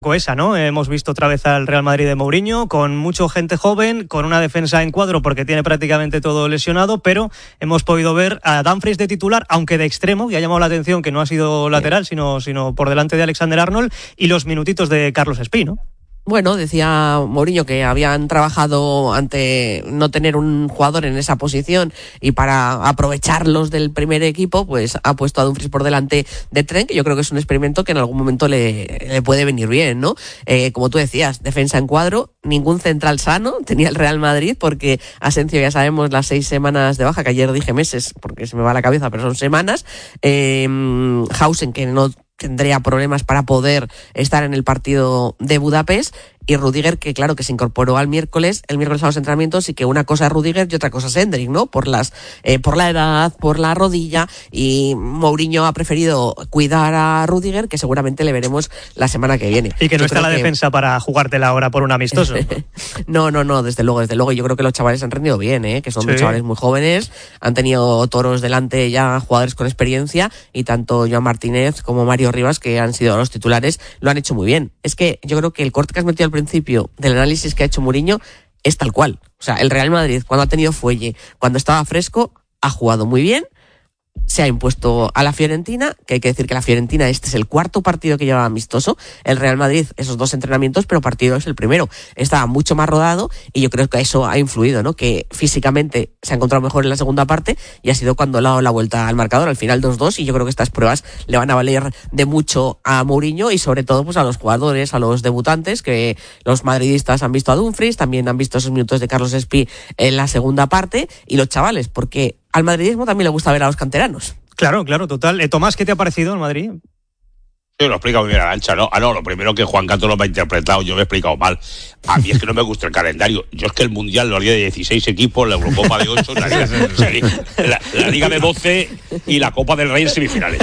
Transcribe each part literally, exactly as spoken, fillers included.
Esa, ¿no? Hemos visto otra vez al Real Madrid de Mourinho, con mucha gente joven, con una defensa en cuadro porque tiene prácticamente todo lesionado, pero hemos podido ver a Dumfries de titular, aunque de extremo, y ha llamado la atención que no ha sido lateral, sino, sino por delante de Alexander-Arnold, y los minutitos de Carlos Espí, ¿no? Bueno, decía Mourinho que habían trabajado ante no tener un jugador en esa posición y para aprovecharlos del primer equipo, pues ha puesto a Dumfries por delante de Trent, que yo creo que es un experimento que en algún momento le, le puede venir bien, ¿no? Eh, como tú decías, defensa en cuadro, ningún central sano tenía el Real Madrid, porque Asensio, ya sabemos, las seis semanas de baja, que ayer dije meses porque se me va la cabeza, pero son semanas. Eh, Hausen, que no tendría problemas para poder estar en el partido de Budapest, y Rüdiger, que claro, que se incorporó al miércoles, el miércoles a los entrenamientos, y que una cosa es Rüdiger y otra cosa es Endrick, ¿no? Por las, eh, por la edad, por la rodilla, y Mourinho ha preferido cuidar a Rüdiger, que seguramente le veremos la semana que viene. Y que no yo está la que... defensa para jugártela ahora por un amistoso. no, no, no, desde luego, desde luego. Yo creo que los chavales han rendido bien, ¿eh? Que son sí. chavales muy jóvenes, han tenido toros delante ya, jugadores con experiencia, y tanto Joan Martínez como Mario Rivas, que han sido los titulares, lo han hecho muy bien. Es que yo creo que el corte que has metido al principio del análisis que ha hecho Mourinho es tal cual. O sea, el Real Madrid, cuando ha tenido fuelle, cuando estaba fresco, ha jugado muy bien, se ha impuesto a la Fiorentina, que hay que decir que la Fiorentina, este es el cuarto partido que lleva amistoso, el Real Madrid esos dos entrenamientos, pero partido es el primero, estaba mucho más rodado, y yo creo que eso ha influido, ¿no? Que físicamente se ha encontrado mejor en la segunda parte, y ha sido cuando le ha dado la vuelta al marcador, al final dos dos, y yo creo que estas pruebas le van a valer de mucho a Mourinho, y sobre todo pues a los jugadores, a los debutantes, que los madridistas han visto a Dumfries, también han visto esos minutos de Carlos Espí en la segunda parte, y los chavales, porque al madridismo también le gusta ver a los canteranos. Claro, claro, total. Eh, Tomás, ¿qué te ha parecido el Madrid? Yo lo he explicado muy bien, Arantxa, ¿no? Ah, no, lo primero que Juan Canto lo me ha interpretado, yo me he explicado mal. A mí es que no me gusta el calendario. Yo es que el Mundial lo haría de dieciséis equipos, la Eurocopa de ocho, la Liga, sí, la, la Liga de doce y la Copa del Rey en semifinales.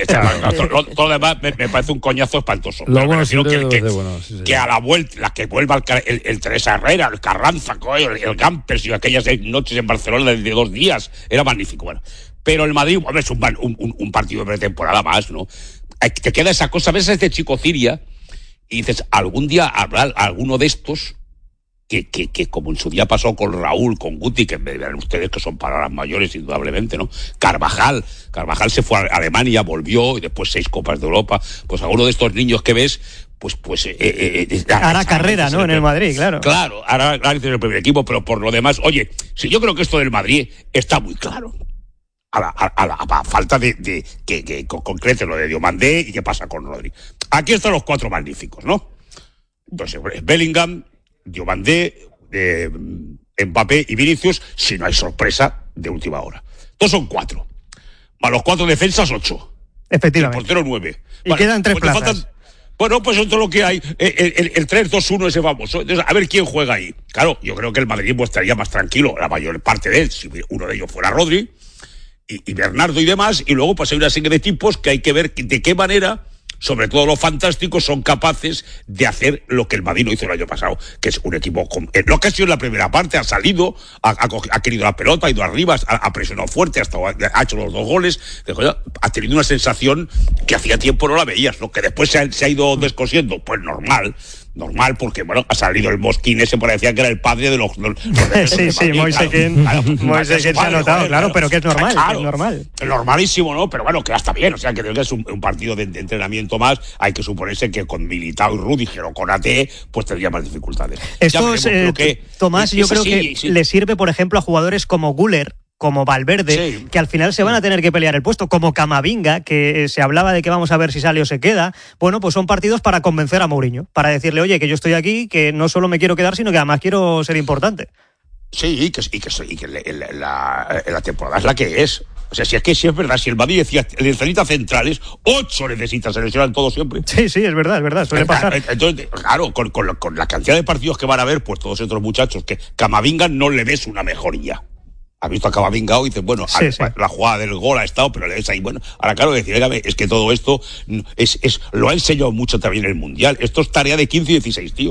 Todo, todo lo demás me, me parece un coñazo espantoso. Lo Pero bueno, me refiero que, que, bueno, sí, que a la vuelta, la que vuelva el, el, el Teresa Herrera, el Carranza, el, el Gampers y aquellas noches en Barcelona de, de dos días, era magnífico. Bueno, pero el Madrid, hombre, es un, un, un partido de pretemporada más, ¿no? Te queda esa cosa, ves a este chico Ciria y dices, algún día habrá alguno de estos que, que, que como en su día pasó con Raúl, con Guti, que me verán ustedes que son palabras mayores indudablemente, ¿no? Carvajal, Carvajal se fue a Alemania, volvió, y después seis Copas de Europa. Pues alguno de estos niños que ves, pues pues eh, eh, hará carrera, ¿no? En el Madrid, claro. Claro, hará en el primer equipo, pero por lo demás, oye, si yo creo que esto del Madrid está muy claro. A la, a, la, a la falta de, de que, que concrete lo de Diomandé y qué pasa con Rodri. Aquí están los cuatro magníficos, ¿no? Entonces, Bellingham, Diomandé, eh, Mbappé y Vinicius, si no hay sorpresa de última hora. Todos son cuatro. Más los cuatro defensas, ocho. Efectivamente. El portero, nueve. Y vale, quedan tres pues plazas. Faltan, bueno, pues eso es lo que hay. El, el, el tres dos uno ese famoso. Entonces, a ver quién juega ahí. Claro, yo creo que el madridismo estaría más tranquilo, la mayor parte de él, si uno de ellos fuera Rodri. Y, y Bernardo y demás, y luego pues hay una serie de tipos que hay que ver de qué manera, sobre todo los fantásticos, son capaces de hacer lo que el Madrid no hizo el año pasado, que es un equipo con, en lo que ha sido en la primera parte, ha salido, ha, ha, ha querido la pelota, ha ido arriba, ha, ha presionado fuerte, hasta ha hecho los dos goles, ha tenido una sensación que hacía tiempo no la veías, ¿no? Que después se ha, se ha ido descosiendo, pues normal. Normal, porque bueno, ha salido el Mosquín ese, parecía que era el padre de los... los, los sí, sí, Moisequín claro, claro, se ha notado, joder, claro, pero que es normal, claro, es normal. Es normalísimo, ¿no? Pero bueno, que está bien, o sea, que creo que es un, un partido de, de entrenamiento más, hay que suponerse que con Militao y Rüdiger o con A T, pues tendría más dificultades. Esto es, eh, que, Tomás, yo creo sí, que sí. le sirve, por ejemplo, a jugadores como Güler, como Valverde, sí. que al final se van a tener que pelear el puesto, como Camavinga, que se hablaba de que vamos a ver si sale o se queda. Bueno, pues son partidos para convencer a Mourinho, para decirle, oye, que yo estoy aquí, que no solo me quiero quedar, sino que además quiero ser importante. Sí, y que, y que, y que la, la, la temporada es la que es. O sea, si es que sí es verdad, si el Madrid decía, necesita centrales, ocho necesita, se lesionan todos siempre. Sí, sí, es verdad, es verdad, suele pasar. Entonces, claro, con, con, con la cantidad de partidos que van a ver, pues todos estos muchachos, que Camavinga no le ves una mejoría. Ha visto a Camavinga y dice, bueno, sí, sí. la jugada del gol ha estado, pero le ves ahí, bueno, ahora claro, decir, es que todo esto es, es, lo ha enseñado mucho también el Mundial. Esto es tarea de quince y dieciséis tíos.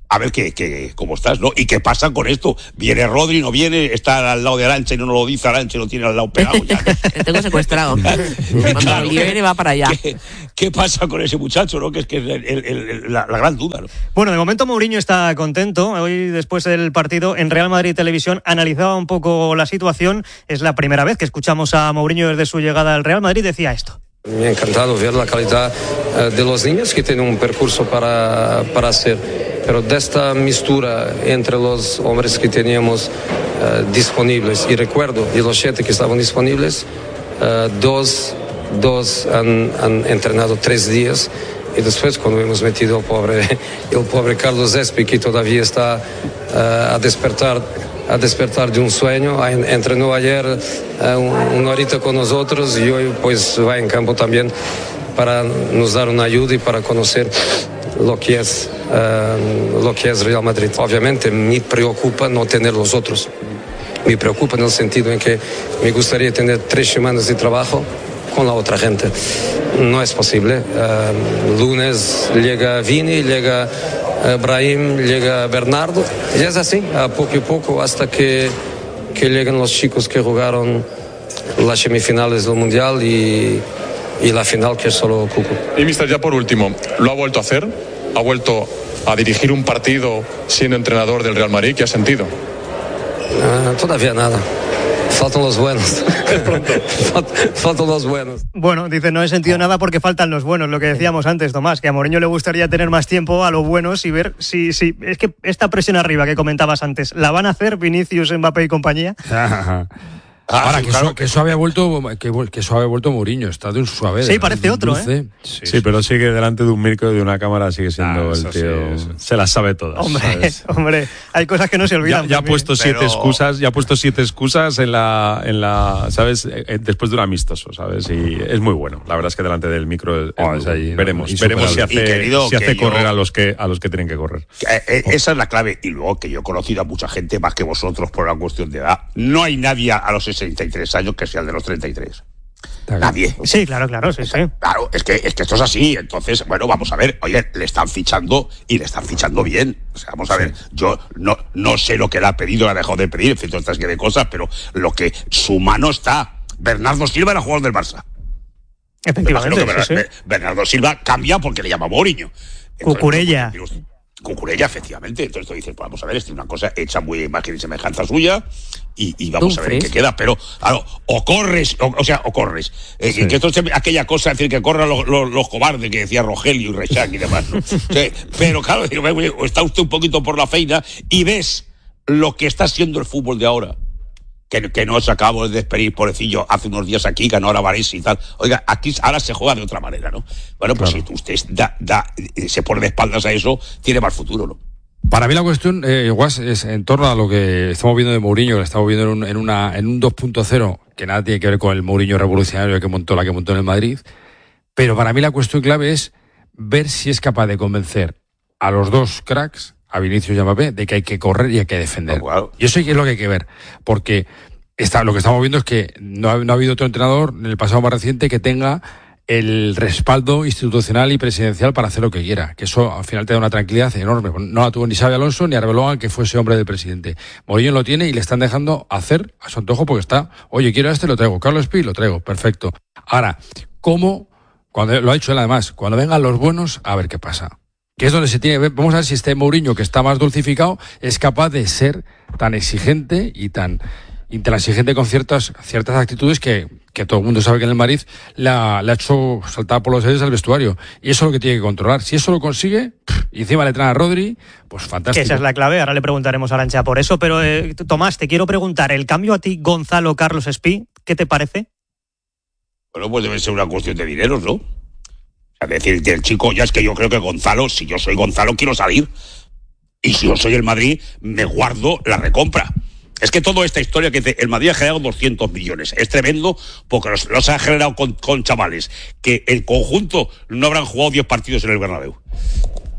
a ver qué, qué, cómo estás, ¿no? ¿Y qué pasa con esto? ¿Viene Rodri, no viene? ¿Está al lado de Arantxa y no nos lo dice Arantxa y lo tiene al lado pegado? Ya. Te tengo secuestrado. Cuando viene va para allá. ¿Qué, ¿Qué pasa con ese muchacho, no? Que es que es el, el, el, la, la gran duda, ¿no? Bueno, de momento Mourinho está contento. Hoy, después del partido, en Real Madrid Televisión analizaba un poco la situación. Es la primera vez que escuchamos a Mourinho desde su llegada al Real Madrid. Decía esto. Me ha encantado ver la calidad uh, de los niños que tienen un percurso para, para hacer, pero de esta mistura entre los hombres que teníamos uh, disponibles, y recuerdo, de los siete que estaban disponibles, uh, dos, dos han, han entrenado tres días, y después cuando hemos metido el pobre, el pobre Carlos Espi, que todavía está uh, a despertar a despertar de un sueño, entrenó ayer uh, una horita con nosotros y hoy pues va en campo también para nos dar una ayuda y para conocer lo que es uh, lo que es Real Madrid. Obviamente me preocupa no tener los otros, me preocupa en el sentido en que me gustaría tener tres semanas de trabajo con la otra gente. No es posible. Uh, lunes llega Vini, llega Brahim, llega Bernardo, y es así, a poco y poco, hasta que, que llegan los chicos que jugaron las semifinales del Mundial y, y la final, que es solo Cucu. Y mister, ya por último, ¿lo ha vuelto a hacer? ¿Ha vuelto a dirigir un partido siendo entrenador del Real Madrid? ¿Qué ha sentido? Uh, todavía nada. Faltan los buenos. Faltan los buenos. Bueno, dice, no he sentido nada porque faltan los buenos, lo que decíamos antes, Tomás, que a Mourinho le gustaría tener más tiempo a los buenos y ver si, si... Es que esta presión arriba que comentabas antes, ¿la van a hacer Vinicius, Mbappé y compañía? Ah, Ahora, que, claro, eso, que eso había vuelto que, que eso había vuelto Mourinho, está de un suave. Sí, parece otro, ¿eh? Sí, sí, pero sigue delante de un micro y de una cámara, sigue siendo ah, el tío. Sí, se las sabe todas. Hombre, ¿sabes? hombre, hay cosas que no se olvidan. Ya, ya ha puesto siete pero... excusas, ya ha puesto siete excusas en la, en la, ¿sabes? Después de un amistoso, ¿sabes? Y es muy bueno. La verdad es que delante del micro es, oh, es ahí, veremos, no, veremos si hace, querido, si hace correr yo... a los que a los que tienen que correr. Eh, esa es la clave. Y luego que yo he conocido a mucha gente más que vosotros por una cuestión de edad. No hay nadie a los sesenta y tres años que sea el de los treinta y tres. Nadie. Sí, claro, claro, sí, sí. Claro, es que, es que esto es así. Entonces, bueno, vamos a ver. Oye, le están fichando y le están fichando bien. O sea, vamos a ver. Yo no, no sé lo que le ha pedido, le ha dejado de pedir, en fin, todas estas de cosas, pero lo que su mano está. Bernardo Silva era jugador del Barça. Efectivamente, que sí, Bernardo, sí. Bernardo Silva cambia porque le llama Mourinho. Cucurella. Cucurella, efectivamente. Entonces tú dices, pues vamos a ver, es una cosa hecha muy imagen y semejanza suya y, y vamos a ver en qué queda. Pero, claro, o corres, o, o sea, o corres. Eh, sí. Que esto es aquella cosa, es decir, que corran los, los, los cobardes que decía Rogelio y Reixac y demás, ¿no? Sí, pero claro, está usted un poquito por la feina y ves lo que está siendo el fútbol de ahora. Que, que no os acabo de despedir, pobrecillo, hace unos días aquí, ganó ahora Varese y tal. Oiga, aquí ahora se juega de otra manera, ¿no? Bueno, pues claro. Si usted da, da, se pone de espaldas a eso, tiene más futuro, ¿no? Para mí la cuestión, eh, Guas, es en torno a lo que estamos viendo de Mourinho, que estamos viendo en un, en una, en un dos punto cero, que nada tiene que ver con el Mourinho revolucionario que montó, la que montó en el Madrid. Pero para mí la cuestión clave es ver si es capaz de convencer a los dos cracks, a Vinicius y a Mbappé, de que hay que correr y hay que defender. Oh, wow. Y eso es lo que hay que ver, porque está, lo que estamos viendo es que no ha, no ha habido otro entrenador en el pasado más reciente que tenga el respaldo institucional y presidencial para hacer lo que quiera, que eso al final te da una tranquilidad enorme. No la tuvo ni Xabi Alonso ni Arbeloa, que fue ese hombre del presidente. Mourinho lo tiene y le están dejando hacer a su antojo porque está, oye, quiero a este, lo traigo, Carlos Pi, lo traigo, perfecto. Ahora, ¿cómo? Cuando lo ha dicho él además, cuando vengan los buenos, a ver qué pasa. Que es donde se tiene, vamos a ver si este Mourinho, que está más dulcificado, es capaz de ser tan exigente y tan intransigente con ciertas ciertas actitudes que, que todo el mundo sabe que en el Madrid le ha, le ha hecho saltar por los aires al vestuario. Y eso es lo que tiene que controlar. Si eso lo consigue, y encima le traen a Rodri, pues fantástico. Esa es la clave, ahora le preguntaremos a Arantxa por eso. Pero eh, Tomás, te quiero preguntar, ¿el cambio a ti, Gonzalo Carlos Espí, qué te parece? Bueno, pues debe ser una cuestión de dineros, ¿no? Es decir, el chico, ya es que yo creo que Gonzalo, si yo soy Gonzalo, quiero salir. Y si yo soy el Madrid, me guardo la recompra. Es que toda esta historia que dice, el Madrid ha generado doscientos millones. Es tremendo porque los, los ha generado con, con chavales que en conjunto no habrán jugado diez partidos en el Bernabéu.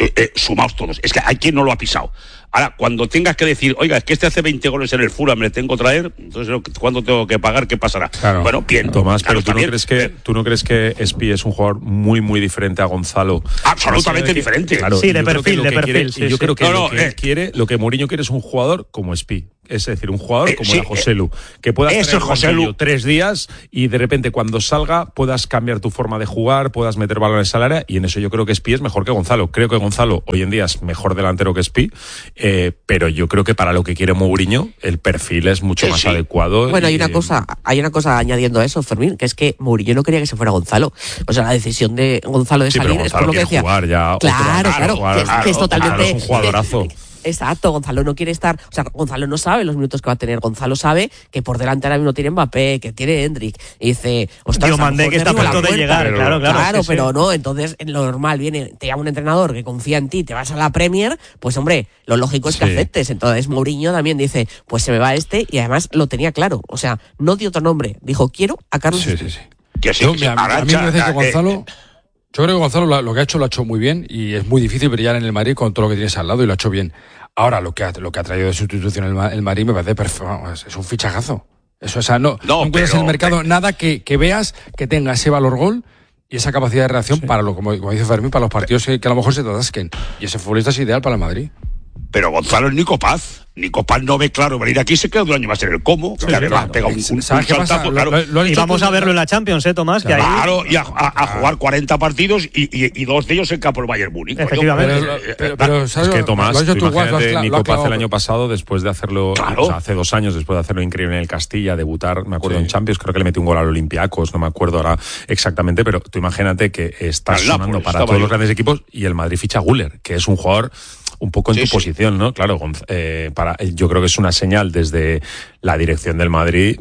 eh, eh, sumaos todos. Es que hay quien no lo ha pisado. Ahora, cuando tengas que decir, oiga, es que este hace veinte goles en el Fulham, me le tengo que traer, entonces, ¿cuándo tengo que pagar? ¿Qué pasará? Claro. Bueno, bien. Tomás, claro, pero ¿tú no, crees que, ¿tú no crees que Espi es un jugador muy, muy diferente a Gonzalo? Absolutamente que, diferente. Claro, sí, de perfil, de perfil. Quiere, sí, yo sí. creo que no, lo no, que eh, quiere, lo que Mourinho quiere es un jugador como Espi. Es decir, un jugador eh, como sí, era Joselu, que puedas es tener el Joselu. tres días y de repente cuando salga puedas cambiar tu forma de jugar, puedas meter balones al área, y en eso yo creo que Espi es mejor que Gonzalo. Creo que Gonzalo hoy en día es mejor delantero que Espi, eh, pero yo creo que para lo que quiere Mourinho el perfil es mucho sí, más sí. adecuado. Bueno, y, hay una cosa, hay una cosa añadiendo a eso, Fermín, que es que Mourinho no quería que se fuera Gonzalo. O sea, la decisión de Gonzalo de sí, salir pero es por lo que decía. Jugar ya Claro, otro, claro, jugar, que, es, que es totalmente. Gonzalo es un jugadorazo. Exacto, Gonzalo no quiere estar, o sea, Gonzalo no sabe los minutos que va a tener, Gonzalo sabe que por delante ahora mismo tiene Mbappé, que tiene Hendrick, y dice, ostras, Diomandé que está a punto de llegar, pero, claro, claro. Claro, sí, pero sí. no, entonces en lo normal viene, te llama un entrenador que confía en ti, te vas a la Premier, pues hombre, lo lógico es que Sí. aceptes. Entonces Mourinho también dice, pues se me va este, y además lo tenía claro, o sea, no dio otro nombre, dijo, quiero a Carlos. Sí, sí, sí. Que sí, Yo, que mira, sí. a mí me Arantxa, parece que eh, Gonzalo... Yo creo que Gonzalo lo, lo que ha hecho lo ha hecho muy bien y es muy difícil brillar en el Madrid con todo lo que tienes al lado y lo ha hecho bien. Ahora, lo que ha, lo que ha traído de sustitución el, el Madrid me parece perfecto. Es un fichajazo. Eso, o sea, no, No, no encuentras pero- en el mercado nada que, que veas que tenga ese valor gol y esa capacidad de reacción Sí. para, lo como, como dice Fermín, para los partidos que, que a lo mejor se te atasquen. Y ese futbolista es ideal para el Madrid. Pero Gonzalo es Nico Paz. Nico Paz no ve claro venir aquí, se queda un año más en el Como. Sí, que además claro. pega un, un, un ¿Sabes qué pasa? saltazo, Lo- claro. lo- lo han Y hecho vamos tú- a verlo en la Champions, ¿eh, Tomás? Que ahí... Claro, y a, a- a jugar cuarenta partidos y, y, y dos de ellos en campo del Bayern Múnich. coño. Efectivamente. Pero, Eh, pero, eh, pero, Es ¿sabes? que Lo Tomás, has hecho tú, Guas, lo has imagínate cla- lo has Nico Paz clavado. el año pasado, después de hacerlo, Claro. o sea, hace dos años, después de hacerlo increíble en el Castilla, debutar, me acuerdo Sí. en Champions, creo que le metió un gol al Olympiacos, no me acuerdo ahora exactamente, pero tú imagínate que estás Al sonando Nápoles, para estaba todos yo. los grandes equipos y el Madrid ficha a Güler, que es un jugador un poco en Sí, tu sí. posición, ¿no? Claro, Gonz- eh, para, yo creo que es una señal desde la dirección del Madrid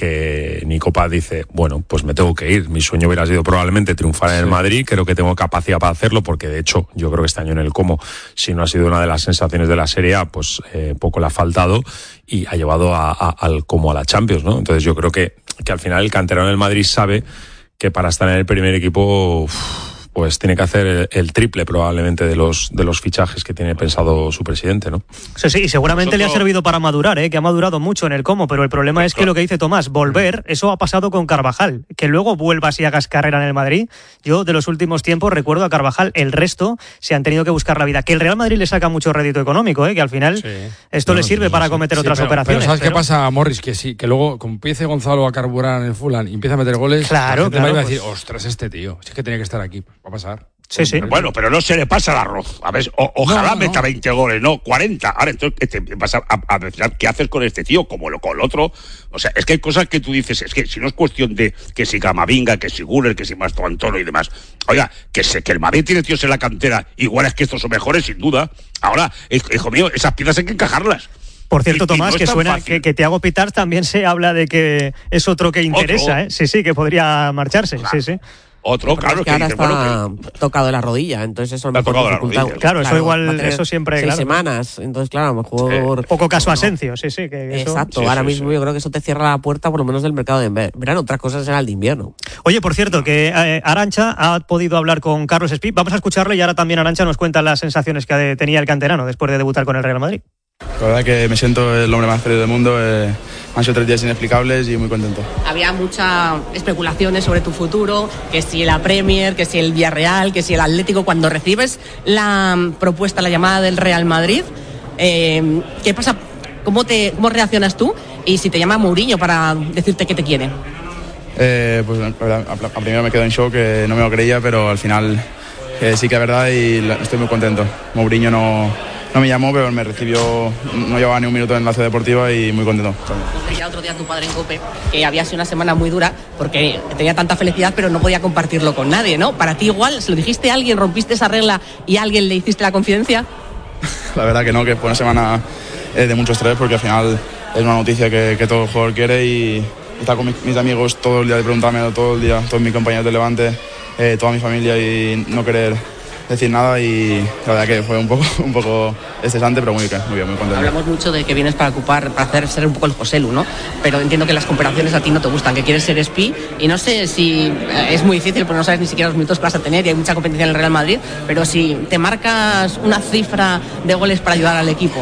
que Nico Paz dice, bueno, pues me tengo que ir. Mi sueño hubiera sido probablemente triunfar en el Madrid, creo que tengo capacidad para hacerlo, porque de hecho yo creo que este año en el Como, si no ha sido una de las sensaciones de la Serie A, pues eh, poco le ha faltado y ha llevado a, a- al Como a la Champions, ¿no? Entonces yo creo que, que al final el canterano del Madrid sabe que para estar en el primer equipo... Uf, pues tiene que hacer el, el triple probablemente de los de los fichajes que tiene pensado su presidente, ¿no? Sí, sí, y seguramente Nosotros... le ha servido para madurar, ¿eh? Que ha madurado mucho en el Como, pero el problema es que lo que dice Tomás, volver, eso ha pasado con Carvajal, que luego vuelva así a hagas carrera en el Madrid. Yo de los últimos tiempos recuerdo a Carvajal, el resto se han tenido que buscar la vida. Que el Real Madrid le saca mucho rédito económico, ¿eh? Que al final Sí. esto No, le no, sirve sí, para sí. cometer Sí, otras pero, operaciones. Pero ¿sabes pero- qué pasa, Morris? Que sí, que luego, como empiece Gonzalo a carburar en el Fulham y empieza a meter goles, Claro, la gente claro, va a pues- decir, ostras, este tío, si es que tenía que estar aquí. Va a pasar. Sí, sí. Bueno, pero no se le pasa el arroz. A ver, o- ojalá No, no, meta no. veinte goles, no, cuarenta. Ahora, entonces te vas a, a, a pensar, ¿qué haces con este tío? Como lo con el otro. O sea, es que hay cosas que tú dices, es que si no es cuestión de que si Camavinga, que si Güler, que si Mastro Antonio y demás. Oiga, que, se, que el Madrid tiene tíos en la cantera, igual es que estos son mejores, sin duda. Ahora, hijo mío, esas piezas hay que encajarlas. Por cierto, Y- y Tomás, no es que tan suena fácil. que, que Thiago Pitars también se habla de que es otro que interesa, Otro. ¿eh? Sí, sí, que podría marcharse, sí, sí. Otro, Pero claro, es que que ahora dice, está bueno, que- tocado de la rodilla, entonces eso a lo Está mejor tocado de la dificulta- rodilla. Claro, eso igual- va a tener eso siempre, seis claro. semanas, entonces claro, a lo mejor... Poco caso no. Asensio, sí, sí. Que eso- Exacto, Sí, ahora sí, mismo sí. yo creo que eso te cierra la puerta por lo menos del mercado de inver- verano, otras cosas será el de invierno. Oye, por cierto, que eh, Arantxa ha podido hablar con Carlos Espí. Vamos a escucharle y ahora también Arantxa nos cuenta las sensaciones que eh, tenía el canterano después de debutar con el Real Madrid. La verdad que me siento el hombre más feliz del mundo. Eh, han sido tres días inexplicables y muy contento. Había muchas especulaciones sobre tu futuro, que si la Premier, que si el Villarreal, que si el Atlético. Cuando recibes la propuesta, la llamada del Real Madrid, eh, ¿qué pasa? ¿Cómo, te, ¿Cómo reaccionas tú? Y si te llama Mourinho para decirte que te quiere. Eh, pues la verdad, a, a primero me quedo en shock, eh, no me lo creía, pero al final eh, sí que es verdad y la- estoy muy contento. Mourinho no, no me llamó, pero me recibió, no llevaba ni un minuto en la ciudad deportiva y muy contento. Decía otro día tu padre en COPE que había sido una semana muy dura porque tenía tanta felicidad pero no podía compartirlo con nadie, ¿no? Para ti igual, ¿se lo dijiste a alguien, rompiste esa regla y a alguien le hiciste la confidencia? La verdad que no, que fue una semana eh, de mucho estrés porque al final es una noticia que, que todo el jugador quiere y estar con mis, mis amigos todo el día de preguntármelo todo el día, todos mis compañeros de Levante, eh, toda mi familia y no querer decir nada y la verdad que fue un poco, un poco estresante, pero muy bien, muy bien, muy contento. Hablamos mucho de que vienes para ocupar, para hacer ser un poco el Joselu, ¿no? Pero entiendo que las comparaciones a ti no te gustan, que quieres ser Espi, y no sé si es muy difícil porque no sabes ni siquiera los minutos que vas a tener y hay mucha competencia en el Real Madrid, pero si te marcas una cifra de goles para ayudar al equipo.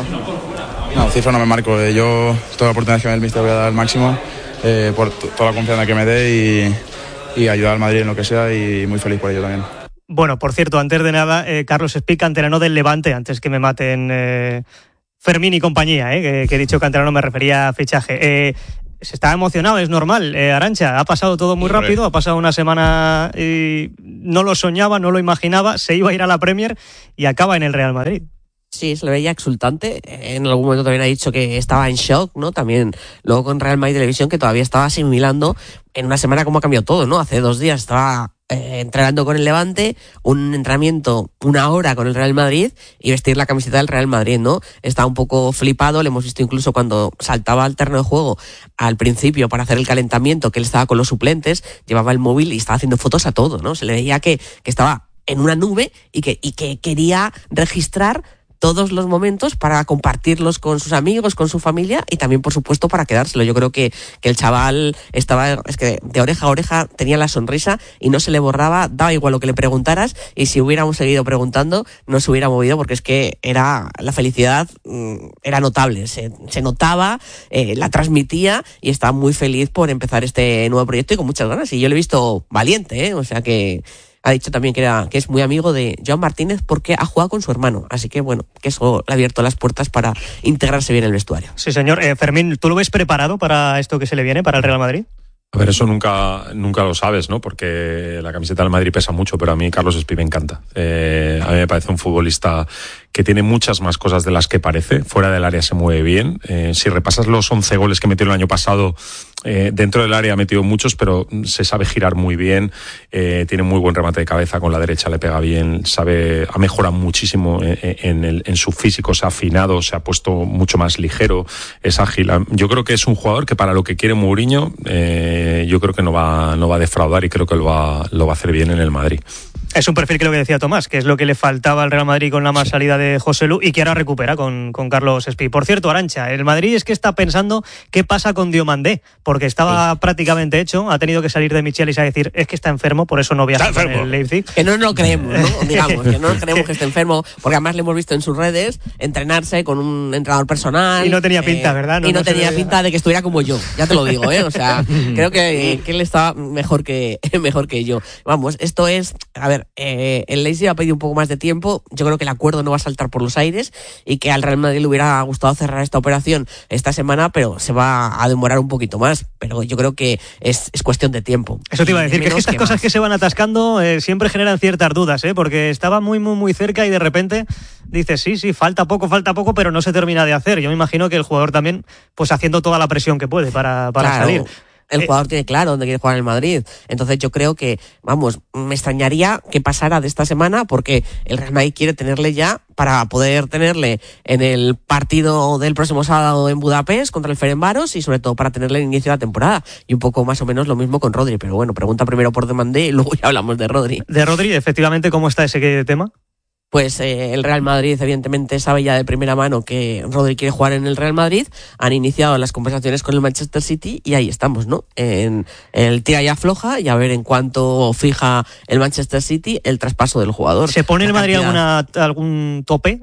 No, cifra no me marco, yo toda la oportunidad que me dé el míster voy a dar al máximo, eh, por t- toda la confianza que me dé y, y ayudar al Madrid en lo que sea, y muy feliz por ello también. Bueno, por cierto, antes de nada, eh, Carlos Espi, canterano del Levante, antes que me maten eh, Fermín y compañía, eh, que, que he dicho canterano me refería a fichaje. Eh, se estaba emocionado, es normal. Eh, Arantxa, ha pasado todo muy rápido, ha pasado una semana y no lo soñaba, no lo imaginaba, se iba a ir a la Premier y acaba en el Real Madrid. Sí, se le veía exultante. En algún momento también ha dicho que estaba en shock, ¿no? También luego con Real Madrid Televisión, que todavía estaba asimilando en una semana cómo ha cambiado todo, ¿no? Hace dos días estaba eh, entrenando con el Levante, un entrenamiento, una hora con el Real Madrid y vestir la camiseta del Real Madrid, ¿no? Está un poco flipado, le hemos visto incluso cuando saltaba al terreno de juego al principio para hacer el calentamiento, que él estaba con los suplentes, llevaba el móvil y estaba haciendo fotos a todo, ¿no? Se le veía que, que estaba en una nube y que, y que quería registrar todos los momentos para compartirlos con sus amigos, con su familia y también, por supuesto, para quedárselo. Yo creo que, que el chaval estaba, es que de oreja a oreja tenía la sonrisa y no se le borraba, daba igual lo que le preguntaras, y si hubiéramos seguido preguntando no se hubiera movido, porque es que era la felicidad, era notable, se, se notaba, eh, la transmitía y estaba muy feliz por empezar este nuevo proyecto y con muchas ganas, y yo le he visto valiente, ¿eh? O sea que ha dicho también que, era, que es muy amigo de Joan Martínez porque ha jugado con su hermano. Así que, bueno, que eso le ha abierto las puertas para integrarse bien en el vestuario. Sí, señor. Eh, Fermín, ¿tú lo ves preparado para esto que se le viene, para el Real Madrid? A ver, eso nunca, nunca lo sabes, ¿no? Porque la camiseta del Madrid pesa mucho, pero a mí Carlos Espi me encanta. Eh, a mí me parece un futbolista que tiene muchas más cosas de las que parece. Fuera del área se mueve bien. Eh, si repasas los once goles que metió el año pasado, eh, dentro del área ha metido muchos, pero se sabe girar muy bien. Eh, tiene muy buen remate de cabeza, con la derecha le pega bien. Sabe, ha mejorado muchísimo en, en, el, en su físico, se ha afinado, se ha puesto mucho más ligero, es ágil. Yo creo que es un jugador que para lo que quiere Mourinho, eh, yo creo que no va, no va a defraudar y creo que lo va, lo va a hacer bien en el Madrid. Es un perfil que lo que decía Tomás, que es lo que le faltaba al Real Madrid con la más salida de Joselu y que ahora recupera con, con Carlos Espi. Por cierto, Arantxa, el Madrid es que está pensando qué pasa con Diomandé, porque estaba sí. prácticamente hecho, ha tenido que salir de Michelis a decir es que está enfermo, por eso no viaja con el Leipzig. Que no nos lo creemos, ¿no? Digamos, que no nos creemos que esté enfermo, porque además le hemos visto en sus redes entrenarse con un entrenador personal. Y no tenía pinta, eh, ¿verdad? No, y no, no tenía pinta de que estuviera como yo, ya te lo digo, ¿eh? O sea, creo que, que él estaba mejor que, mejor que yo. Vamos, esto es, a ver, eh, el Leipzig ha pedido un poco más de tiempo. Yo creo que el acuerdo no va a saltar por los aires y que al Real Madrid le hubiera gustado cerrar esta operación esta semana, pero se va a demorar un poquito más. Pero yo creo que es, es cuestión de tiempo. Eso te iba a decir, que, es que estas que cosas más. que se van atascando eh, siempre generan ciertas dudas, ¿eh? Porque estaba muy, muy, muy cerca y de repente dices, sí, sí, falta poco, falta poco, pero no se termina de hacer. Yo me imagino que el jugador también, pues haciendo toda la presión que puede para, para claro. salir. El jugador tiene claro dónde quiere jugar en el Madrid. Entonces yo creo que, vamos, me extrañaría que pasara de esta semana porque el Real Madrid quiere tenerle ya para poder tenerle en el partido del próximo sábado en Budapest contra el Ferencváros y sobre todo para tenerle en inicio de la temporada. Y un poco más o menos lo mismo con Rodri. Pero bueno, pregunta primero por Diomandé y luego ya hablamos de Rodri. De Rodri, efectivamente, ¿cómo está ese tema? Pues eh, el Real Madrid evidentemente sabe ya de primera mano que Rodri quiere jugar en el Real Madrid. Han iniciado las conversaciones con el Manchester City y ahí estamos, ¿no? En, en el tira y afloja y a ver en cuánto fija el Manchester City el traspaso del jugador. ¿Se pone el Madrid alguna, algún tope?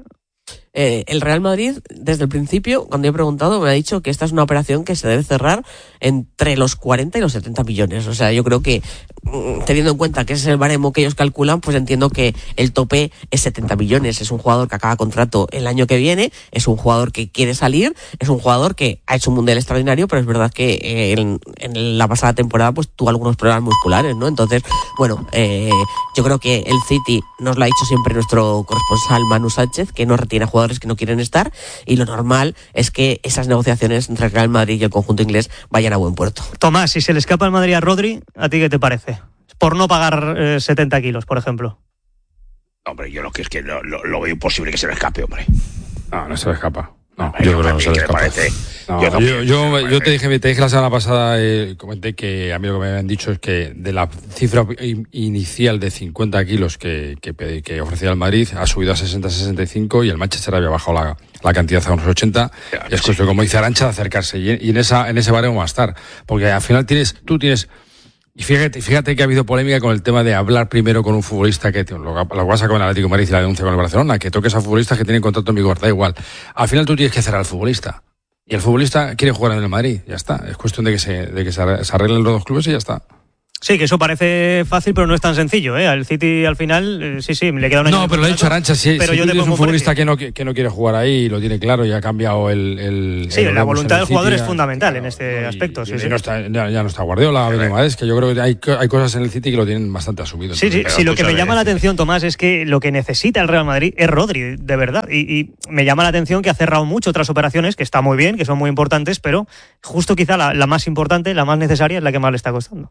Eh, el Real Madrid, desde el principio, cuando yo he preguntado, me ha dicho que esta es una operación que se debe cerrar entre los cuarenta y los setenta millones. O sea, yo creo que, teniendo en cuenta que ese es el baremo que ellos calculan, pues entiendo que el tope es setenta millones. Es un jugador que acaba contrato el año que viene, es un jugador que quiere salir, es un jugador que ha hecho un mundial extraordinario, pero es verdad que eh, en, en la pasada temporada pues tuvo algunos problemas musculares, ¿no? Entonces, bueno, eh, yo creo que el City, nos lo ha dicho siempre nuestro corresponsal Manu Sánchez, que no retiene jugadores que no quieren estar, y lo normal es que esas negociaciones entre el Real Madrid y el conjunto inglés vayan a buen puerto. Tomás, si se le escapa al Madrid a Rodri, ¿a ti qué te parece? Por no pagar eh, setenta kilos, por ejemplo. Hombre, yo lo que es que lo, lo, lo veo imposible que se le escape, hombre. No, no se le escapa. No, yo creo que no se les parece. No, yo, yo, yo, yo te dije, te dije la semana pasada, eh, comenté que a mí lo que me habían dicho es que de la cifra inicial de cincuenta kilos que, que, que ofrecía el Madrid ha subido a sesenta a sesenta y cinco y el Manchester había bajado la, la cantidad a unos ochenta. Ya, y es cuestión, como dice Arantxa, de acercarse y, y en esa en ese baremo va a estar. Porque al final tienes, tú tienes... Y fíjate, fíjate que ha habido polémica con el tema de hablar primero con un futbolista que lo, lo pasa con el Atlético de Madrid y la denuncia con el Barcelona, que toques a futbolistas que tienen contrato en vigor, da igual. Al final tú tienes que cerrar al futbolista. Y el futbolista quiere jugar en el Madrid, ya está. Es cuestión de que se, de que se arreglen los dos clubes y ya está. Sí, que eso parece fácil, pero no es tan sencillo, ¿eh? Al City, al final, eh, sí, sí, le queda un año. No, pero lo ha dicho Arantxa, si, pero si yo tú te tienes pongo un futbolista que no, que no quiere jugar ahí, lo tiene claro y ha cambiado el... el sí, el la voluntad del jugador City, es fundamental y, en este y, aspecto. Y, sí, y sí. No está, ya, ya no está Guardiola, Benítez, que yo creo que hay, hay cosas en el City que lo tienen bastante asumido. Sí, sí, sí, lo que me llama la atención, Tomás, es que lo que necesita el Real Madrid es Rodri, de verdad. Y, y me llama la atención que ha cerrado mucho otras operaciones, que está muy bien, que son muy importantes, pero justo quizá la, la más importante, la más necesaria, es la que más le está costando.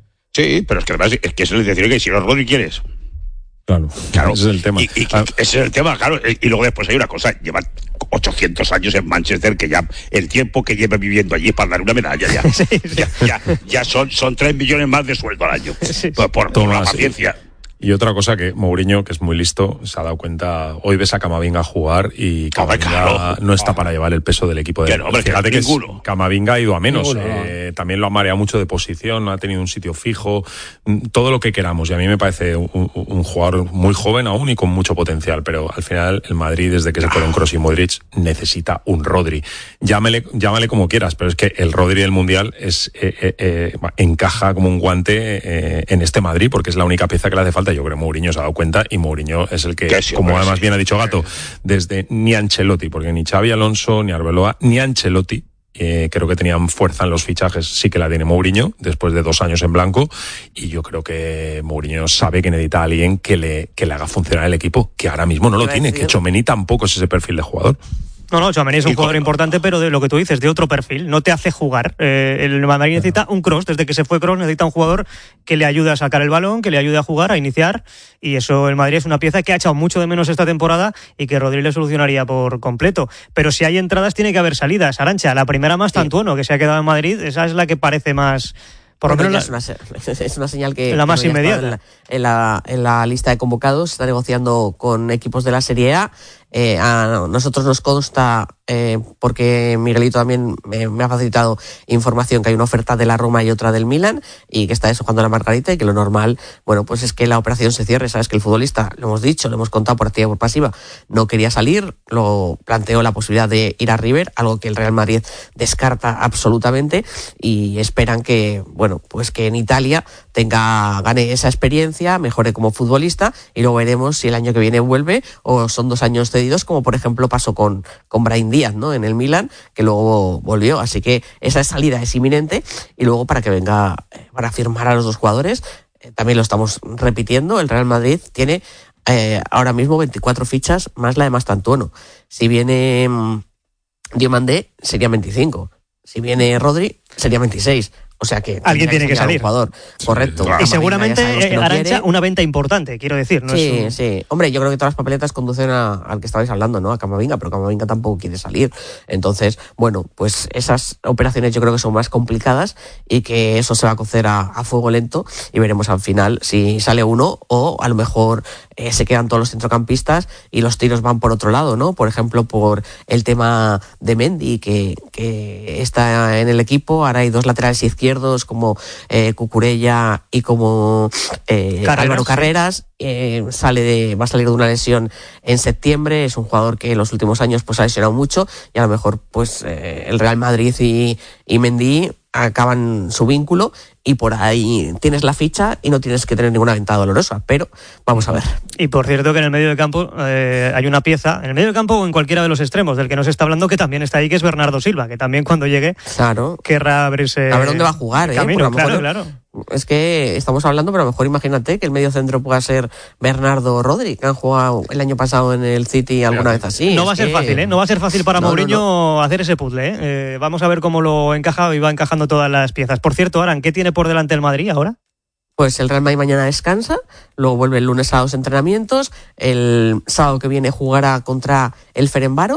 Sí, pero es que además es que eso es decir que si no Rodri quieres. Claro, claro, ese es el tema. Y, y, ah. Ese es el tema, claro. Y luego después hay una cosa, llevan ochocientos años en Manchester, que ya el tiempo que lleva viviendo allí para dar una medalla ya, sí, sí. ya, ya, ya son, son tres millones más de sueldo al año. Sí. Por, por, por la paciencia. Sí. Y otra cosa que Mourinho, que es muy listo, se ha dado cuenta. Hoy ves a Camavinga jugar y Camavinga claro. no está para llevar el peso del equipo de no, hombre, Fíjate que es, Camavinga ha ido a menos. Ninguno, eh, también lo ha mareado mucho de posición, no ha tenido un sitio fijo, todo lo que queramos. Y a mí me parece un, un, un jugador muy joven aún y con mucho potencial. Pero al final el Madrid, desde que se fueron Kroos y Modric, necesita un Rodri. Llámale, llámale como quieras, pero es que el Rodri del Mundial es eh, eh, eh, encaja como un guante eh, en este Madrid, porque es la única pieza que le hace falta. Yo creo que Mourinho se ha dado cuenta y Mourinho es el que, que sí, como además sí. bien ha dicho Gato, desde ni Ancelotti, porque ni Xavi Alonso, ni Arbeloa, ni Ancelotti, eh, creo que tenían fuerza en los fichajes, sí que la tiene Mourinho, después de dos años en blanco, y yo creo que Mourinho sabe que necesita a alguien que le, que le haga funcionar el equipo, que ahora mismo no lo tiene, que Tchouaméni tampoco es ese perfil de jugador. No, no, Tchouaméni es un jugador importante, pero de lo que tú dices, de otro perfil, no te hace jugar. Eh, el Madrid necesita un Kroos, desde que se fue Kroos necesita un jugador que le ayude a sacar el balón, que le ayude a jugar, a iniciar, y eso el Madrid es una pieza que ha echado mucho de menos esta temporada y que Rodri le solucionaría por completo. Pero si hay entradas tiene que haber salidas. Arantxa, la primera más Tantuono, que se ha quedado en Madrid, esa es la que parece más... Por bueno, lo menos es, una, es una señal que la más que no inmediata en la, en, la, en la lista de convocados, está negociando con equipos de la Serie A. Eh, a nosotros nos consta, eh, porque Miguelito también me, me ha facilitado información, que hay una oferta de la Roma y otra del Milan, y que está eso jugando la Margarita, y que lo normal, bueno, pues es que la operación se cierre. Sabes que el futbolista, lo hemos dicho, lo hemos contado por activa y por pasiva, no quería salir, lo planteó la posibilidad de ir a River, algo que el Real Madrid descarta absolutamente, y esperan que, bueno, pues que en Italia tenga, gane esa experiencia, mejore como futbolista, y luego veremos si el año que viene vuelve o son dos años cedidos, como por ejemplo pasó con, con Brahim Díaz, ¿no? En el Milan, que luego volvió. Así que esa salida es inminente, y luego para que venga, para firmar a los dos jugadores, eh, también lo estamos repitiendo, el Real Madrid tiene eh, ahora mismo veinticuatro fichas, más la de Mastantuono. Si viene mmm, Diomandé, serían veinticinco. Si viene Rodri, sería veintiséis. O sea que alguien tiene que salir. Jugador. Correcto. Y seguramente, eh, no Arantxa, una venta importante, quiero decir. ¿no? Sí, es un... sí. Hombre, yo creo que todas las papeletas conducen a, al que estabais hablando, ¿no? A Camavinga, pero Camavinga tampoco quiere salir. Entonces, bueno, pues esas operaciones yo creo que son más complicadas y que eso se va a cocer a, a fuego lento, y veremos al final si sale uno o a lo mejor eh, se quedan todos los centrocampistas y los tiros van por otro lado, ¿no? Por ejemplo, por el tema de Mendy, que, que está en el equipo. Ahora hay dos laterales izquierdos como eh, Cucurella y como eh, Carreras, Álvaro Carreras. Eh, sale de, va a salir de una lesión en septiembre. Es un jugador que en los últimos años pues ha lesionado mucho, y a lo mejor pues eh, el Real Madrid y, y Mendy acaban su vínculo, y por ahí tienes la ficha y no tienes que tener ninguna venta dolorosa, pero vamos a ver. Y por cierto que en el medio del campo eh, hay una pieza, en el medio del campo o en cualquiera de los extremos, del que no se está hablando, que también está ahí, que es Bernardo Silva, que también cuando llegue claro. querrá abrirse a ver dónde va a jugar, ¿eh? Camino, Porque a lo claro, mejor, claro. Es que estamos hablando, pero a lo mejor imagínate que el medio centro pueda ser Bernardo o Rodri, que han jugado el año pasado en el City alguna vez así. No es va a ser que... fácil, ¿eh? No va a ser fácil para no, Mourinho no, no. hacer ese puzzle, ¿eh? ¿eh? Vamos a ver cómo lo encaja y va encajando todas las piezas. Por cierto, Aran, ¿qué tiene por delante el Madrid ahora? Pues el Real Madrid mañana descansa, luego vuelve el lunes a los entrenamientos, el sábado que viene jugará contra el Ferencváros,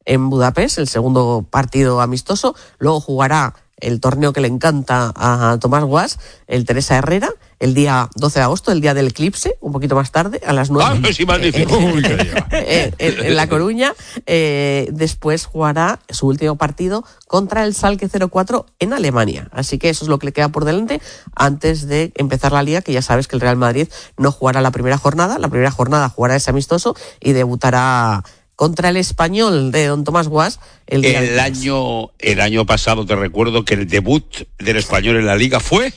en Budapest, el segundo partido amistoso. Luego jugará el torneo que le encanta a Tomás Guas, el Teresa Herrera, el día doce de agosto, el día del eclipse, un poquito más tarde, a las nueve. ¡Ah, sí, magnífico! en, en, en La Coruña. Eh, después jugará su último partido contra el Schalke cero cuatro en Alemania. Así que eso es lo que le queda por delante antes de empezar la Liga, que ya sabes que el Real Madrid no jugará la primera jornada. La primera jornada jugará ese amistoso y debutará contra el Español de don Tomás Guas el día el año el año pasado. Te recuerdo que el debut del Español en la Liga fue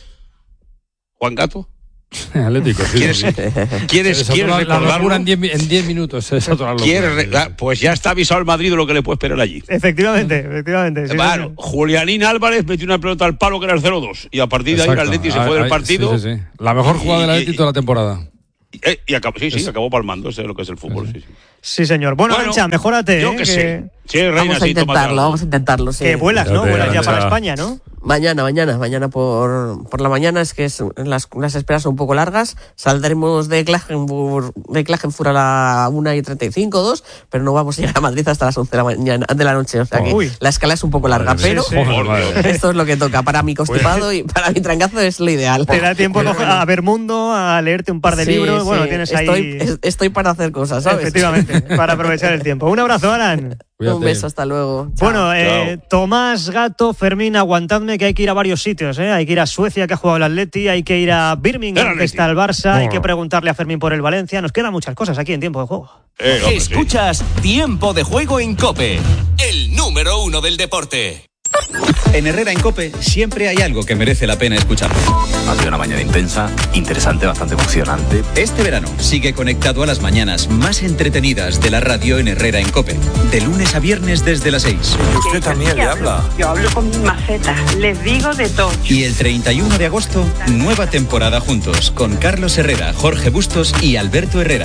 Juan Gato. Atlético, sí, ¿Quieres, sí. ¿quieres, ¿quieres recordarlo? En diez minutos. Es otra re- pues ya está avisado el Madrid de lo que le puede esperar allí. Efectivamente, efectivamente. Sí, claro, sí. Julianín Álvarez metió una pelota al palo que era el cero dos y a partir de Exacto. ahí el Atleti se fue Ahí, del ahí, partido. Sí, sí, sí. La mejor jugada del Atleti toda la temporada. Y, y acabó, sí, sí, es... acabó palmando, eso es lo que es el fútbol. Sí, sí. Sí, señor. Bueno, bueno Ancha, mejórate. Yo ¿eh? que sé. Sí, Reina, vamos a sí, intentarlo, vamos a intentarlo. Sí. Que vuelas, ¿no? Fíjate, Vuelas ya Ancha. para España, ¿no? Mañana, mañana, mañana por, por la mañana, es que es, las, las esperas son un poco largas. Saldremos de Klagenfurt, de Klagenfurt a la una y treinta y cinco, dos, pero no vamos a llegar a Madrid hasta las once de la mañana, de la noche. O sea que Uy. la escala es un poco larga, Madre pero sí, sí. esto es lo que toca. Para mi constipado y para mi trancazo es lo ideal. Te da tiempo a ver mundo, a leerte un par de Sí, libros. sí. Bueno, tienes ahí. Estoy, estoy para hacer cosas, ¿sabes? Efectivamente, para aprovechar el tiempo. Un abrazo, Alan. Cuídate. Un beso, hasta luego. Chao. Bueno, eh, Tomás, Gato, Fermín, aguantadme que hay que ir a varios sitios, ¿eh? Hay que ir a Suecia, que ha jugado el Atleti, hay que ir a Birmingham, que está el Barça, hay que preguntarle a Fermín por el Valencia. Nos quedan muchas cosas aquí en Tiempo de Juego. Eh, hombre, Escuchas sí. Tiempo de Juego en COPE, el número uno del deporte. En Herrera en COPE siempre hay algo que merece la pena escuchar. Ha sido una mañana intensa, interesante, bastante emocionante. Este verano sigue conectado a las mañanas más entretenidas de la radio en Herrera en COPE. De lunes a viernes desde las seis. Usted también le habla. Yo hablo con mi maceta, les digo de todo. Y el treinta y uno de agosto, nueva temporada juntos con Carlos Herrera, Jorge Bustos y Alberto Herrera.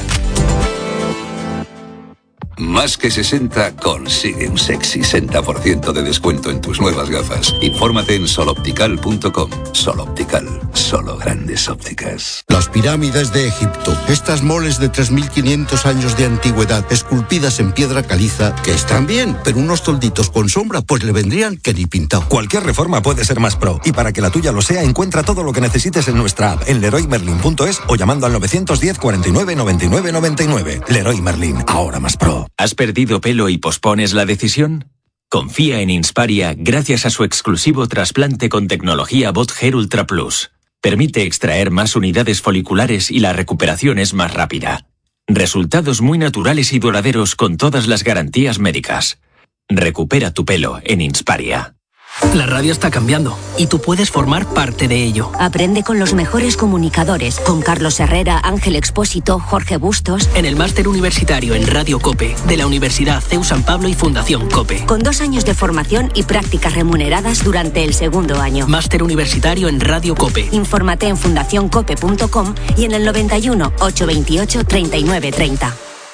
Más que sesenta consigue un sexy sesenta por ciento de descuento en tus nuevas gafas. Infórmate en soloptical punto com. Sol Optical, solo grandes ópticas. Las pirámides de Egipto, estas moles de tres mil quinientos años de antigüedad, esculpidas en piedra caliza, que están bien, pero unos tolditos con sombra pues le vendrían que ni pintado. Cualquier reforma puede ser más pro, y para que la tuya lo sea, encuentra todo lo que necesites en nuestra app, en leroy merlin punto es o llamando al novecientos diez cuarenta y nueve noventa y nueve noventa y nueve. Leroy Merlin, ahora más pro. ¿Has perdido pelo y pospones la decisión? Confía en Insparia gracias a su exclusivo trasplante con tecnología Bot Hair Ultra Plus. Permite extraer más unidades foliculares y la recuperación es más rápida. Resultados muy naturales y duraderos con todas las garantías médicas. Recupera tu pelo en Insparia. La radio está cambiando y tú puedes formar parte de ello. Aprende con los mejores comunicadores, con Carlos Herrera, Ángel Expósito, Jorge Bustos. En el máster universitario en Radio COPE de la Universidad C E U San Pablo y Fundación COPE. Con dos años de formación y prácticas remuneradas durante el segundo año. Máster universitario en Radio COPE. Infórmate en fundación cope punto com y en el noventa y uno, ochocientos veintiocho, treinta y nueve treinta.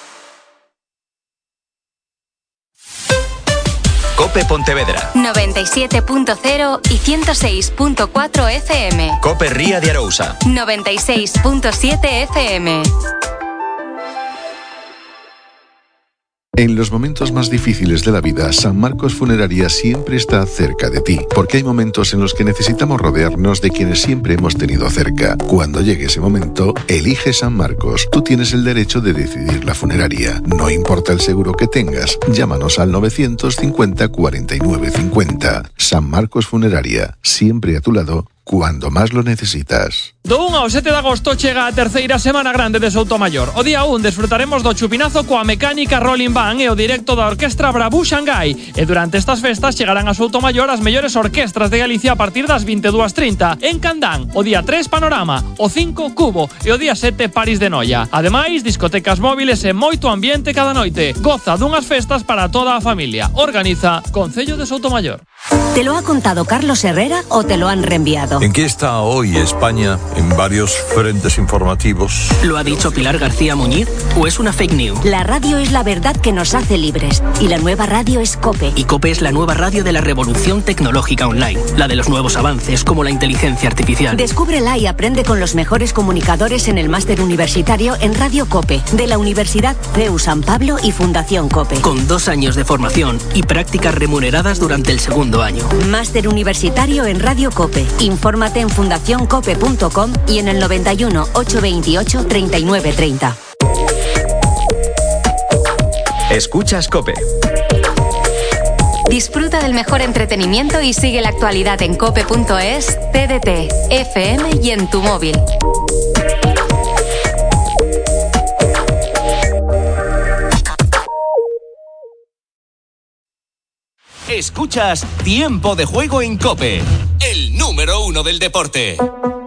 COPE Pontevedra noventa y siete punto cero y ciento seis punto cuatro F M. COPE Ría de Arousa noventa y seis punto siete F M. En los momentos más difíciles de la vida, San Marcos Funeraria siempre está cerca de ti, porque hay momentos en los que necesitamos rodearnos de quienes siempre hemos tenido cerca. Cuando llegue ese momento, elige San Marcos. Tú tienes el derecho de decidir la funeraria. No importa el seguro que tengas, llámanos al novecientos cincuenta cuarenta y nueve cincuenta. San Marcos Funeraria, siempre a tu lado, cuando más lo necesitas. Do un ao sete de agosto chega a terceira semana grande de Soutomayor. O día un desfrutaremos do chupinazo coa mecánica Rolling Band e o directo da orquestra Bravú Xangai. E durante estas festas chegarán a Soutomayor as mellores orquestras de Galicia a partir das vinte e dúas trinta. En Candán, o día tres Panorama, o cinco Cubo e o día sete París de Noia. Ademais, discotecas móviles e moito ambiente cada noite. Goza dunhas festas para toda a familia. Organiza Concello de Soutomayor. ¿Te lo ha contado Carlos Herrera o te lo han reenviado? ¿En qué está hoy España en varios frentes informativos? ¿Lo ha dicho Pilar García Muñiz o es una fake news? La radio es la verdad que nos hace libres y la nueva radio es COPE. Y COPE es la nueva radio de la revolución tecnológica online, la de los nuevos avances como la inteligencia artificial. Descúbrela y aprende con los mejores comunicadores en el máster universitario en Radio COPE de la Universidad C E U San Pablo y Fundación COPE. Con dos años de formación y prácticas remuneradas durante el segundo año. Máster universitario en Radio COPE. Infórmate en fundación cope punto com y en el noventa y uno, ochocientos veintiocho, treinta y nueve treinta. Escuchas COPE. Disfruta del mejor entretenimiento y sigue la actualidad en cope punto es, T D T, F M y en tu móvil. Escuchas Tiempo de Juego en COPE, el número uno del deporte.